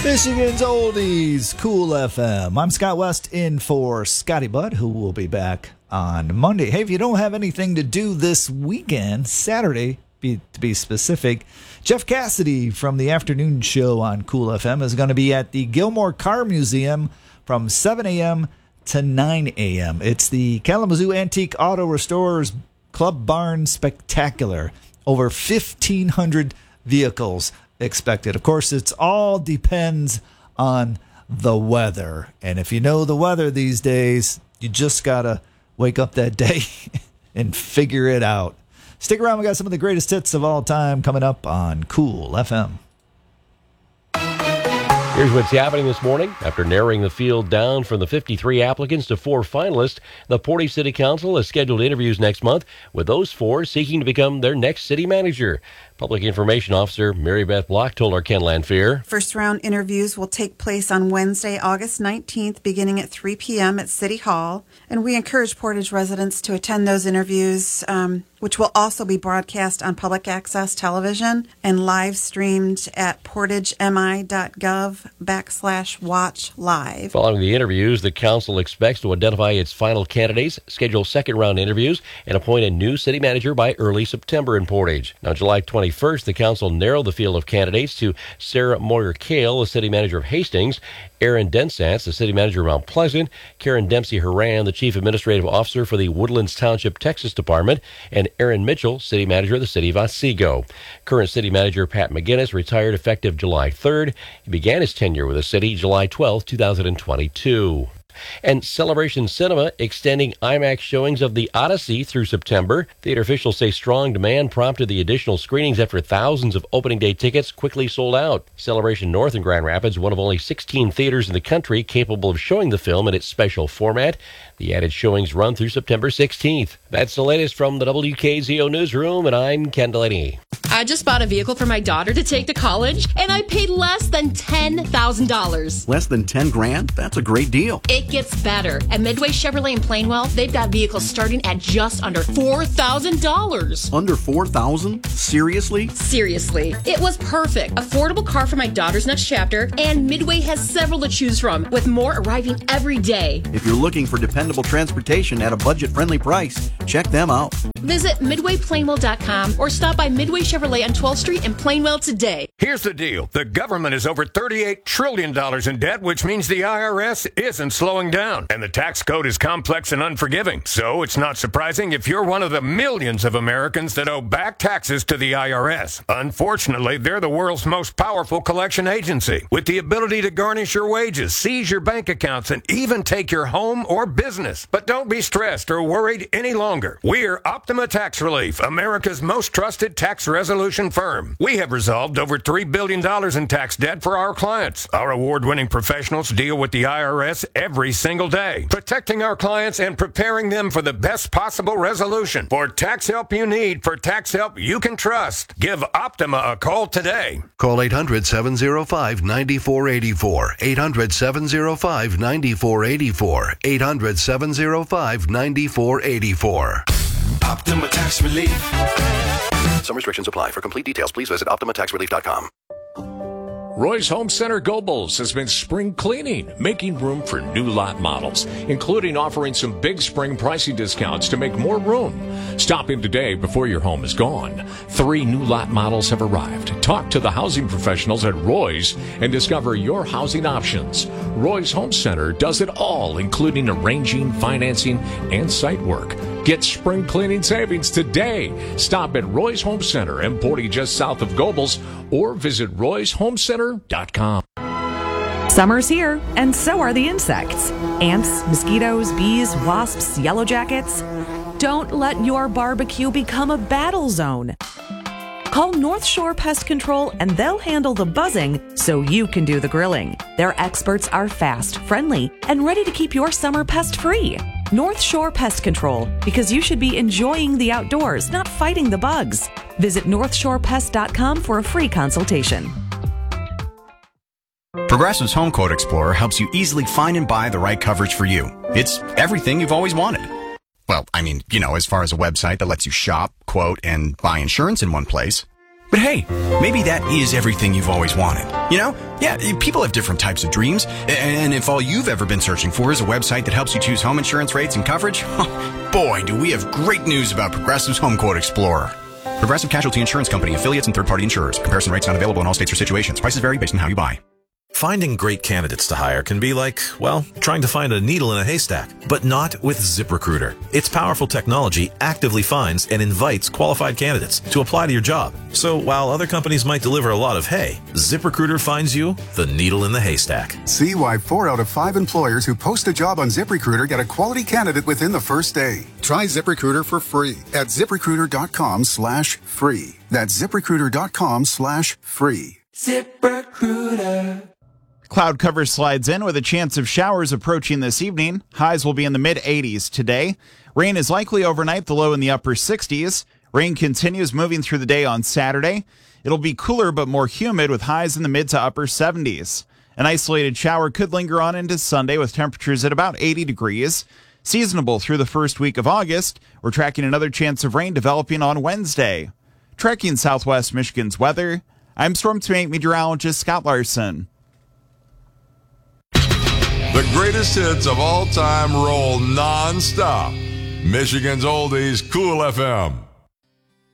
Michigan's Oldies, Cool FM. I'm Scott West in for Scotty Budd, who will be back on Monday. Hey, if you don't have anything to do this weekend, Saturday, to be specific, Jeff Cassidy from the afternoon show on Cool FM is going to be at the Gilmore Car Museum from 7 a.m. to 9 a.m. It's the Kalamazoo Antique Auto Restorers Club Barn Spectacular. Over 1,500 vehicles expected. Of course, it all depends on the weather. And if you know the weather these days, you just got to wake up that day and figure it out. Stick around. We got some of the greatest hits of all time coming up on Cool FM. Here's what's happening this morning. After narrowing the field down from the 53 applicants to 4 finalists, the Portage City Council has scheduled interviews next month, with those 4 seeking to become their next city manager. Public Information Officer Mary Beth Block told our Ken Lanfear. First round interviews will take place on Wednesday, August 19th, beginning at 3 p.m. at City Hall. And we encourage Portage residents to attend those interviews, which will also be broadcast on public access television and live streamed at portagemi.gov/watch live. Following the interviews, the council expects to identify its final candidates, schedule second round interviews, and appoint a new city manager by early September in Portage. Now, July 21st, the council narrowed the field of candidates to Sarah Moyer-Kale, the city manager of Hastings, Aaron Densance, the city manager of Mount Pleasant, Karen Dempsey-Horan, the chief administrative officer for the Woodlands Township Texas Department, and Aaron Mitchell, city manager of the city of Otsego. Current city manager Pat McGinnis retired effective July 3rd. He began his tenure with the city July 12, 2022. And Celebration Cinema extending IMAX showings of The Odyssey through September. Theater officials say strong demand prompted the additional screenings after thousands of opening day tickets quickly sold out. Celebration North in Grand Rapids, one of only 16 theaters in the country capable of showing the film in its special format. The added showings run through September 16th. That's the latest from the WKZO Newsroom, and I'm Ken Delaney. I just bought a vehicle for my daughter to take to college, and I paid less than $10,000. Less than 10 grand? That's a great deal. It gets better. At Midway Chevrolet in Plainwell, they've got vehicles starting at just under $4,000. Under $4,000? Seriously? Seriously. It was perfect. Affordable car for my daughter's next chapter, and Midway has several to choose from, with more arriving every day. If you're looking for dependable transportation at a budget-friendly price, check them out. Visit MidwayPlainwell.com or stop by Midway Chevrolet on 12th Street in Plainwell today. Here's the deal. The government is over $38 trillion in debt, which means the IRS isn't slowing down. And the tax code is complex and unforgiving. So it's not surprising if you're one of the millions of Americans that owe back taxes to the IRS. Unfortunately, they're the world's most powerful collection agency, with the ability to garnish your wages, seize your bank accounts, and even take your home or business. But don't be stressed or worried any longer. We're Optima Tax Relief, America's most trusted tax resolution firm. We have resolved over $3 billion in tax debt for our clients. Our award-winning professionals deal with the IRS every single day, protecting our clients and preparing them for the best possible resolution. For tax help you need, for tax help you can trust, give Optima a call today. Call 800-705-9484. 800-705-9484. 800-705-9484. Optima Tax Relief. Some restrictions apply. For complete details, please visit OptimaTaxRelief.com. Roy's Home Center Gobles has been spring cleaning, making room for new lot models, including offering some big spring pricing discounts to make more room. Stop in today before your home is gone. 3 new lot models have arrived. Talk to the housing professionals at Roy's and discover your housing options. Roy's Home Center does it all, including arranging, financing, and site work. Get spring cleaning savings today. Stop at Roy's Home Center in Portage, just south of Gobles, or visit royshomecenter.com. Summer's here, and so are the insects. Ants, mosquitoes, bees, wasps, yellow jackets. Don't let your barbecue become a battle zone. Call North Shore Pest Control and they'll handle the buzzing so you can do the grilling. Their experts are fast, friendly, and ready to keep your summer pest-free. North Shore Pest Control, because you should be enjoying the outdoors, not fighting the bugs. Visit NorthshorePest.com for a free consultation. Progressive's Home Quote Explorer helps you easily find and buy the right coverage for you. It's everything you've always wanted. Well, I mean, as far as a website that lets you shop, quote, and buy insurance in one place. But hey, maybe that is everything you've always wanted. You know? Yeah, people have different types of dreams. And if all you've ever been searching for is a website that helps you choose home insurance rates and coverage, boy, do we have great news about Progressive's Home Quote Explorer. Progressive Casualty Insurance Company, affiliates, and third-party insurers. Comparison rates not available in all states or situations. Prices vary based on how you buy. Finding great candidates to hire can be like, well, trying to find a needle in a haystack, but not with ZipRecruiter. Its powerful technology actively finds and invites qualified candidates to apply to your job. So while other companies might deliver a lot of hay, ZipRecruiter finds you the needle in the haystack. See why 4 out of 5 employers who post a job on ZipRecruiter get a quality candidate within the first day. Try ZipRecruiter for free at ZipRecruiter.com/free. That's ZipRecruiter.com/free. ZipRecruiter. Cloud cover slides in with a chance of showers approaching this evening. Highs will be in the mid-80s today. Rain is likely overnight, the low in the upper 60s. Rain continues moving through the day on Saturday. It'll be cooler but more humid with highs in the mid to upper 70s. An isolated shower could linger on into Sunday with temperatures at about 80 degrees. Seasonable through the first week of August. We're tracking another chance of rain developing on Wednesday. Tracking Southwest Michigan's weather, I'm Storm Team 8 meteorologist Scott Larson. The greatest hits of all time roll non-stop. Michigan's Oldies, Cool FM.